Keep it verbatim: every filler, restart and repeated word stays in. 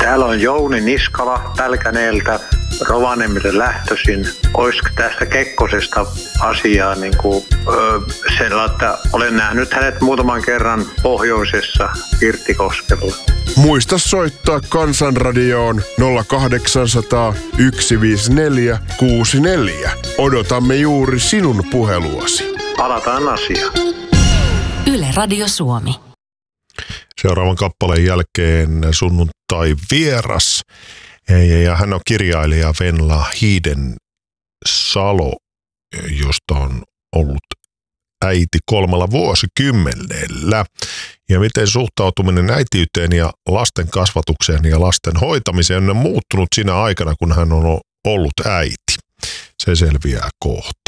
Täällä on Jouni Niskala Pälkäneeltä, Rovaniemelle lähtöisin. Olisiko tästä Kekkosesta asiaa niin kuin, öö, sellainen, että olen nähnyt hänet muutaman kerran pohjoisessa Pirttikoskella. Muista soittaa Kansanradioon nolla kahdeksansataa yksi viisi neljä kuusi neljä. Odotamme juuri sinun puheluasi. Palataan asiaan. Yle Radio Suomi. Seuraavan kappaleen jälkeen sunnuntai vieras. Ja hän on kirjailija Venla Hiidensalo, josta on ollut äiti kolmella vuosikymmenellä. Ja miten suhtautuminen äitiyteen ja lasten kasvatukseen ja lasten hoitamiseen on muuttunut siinä aikana, kun hän on ollut äiti. Se selviää kohta.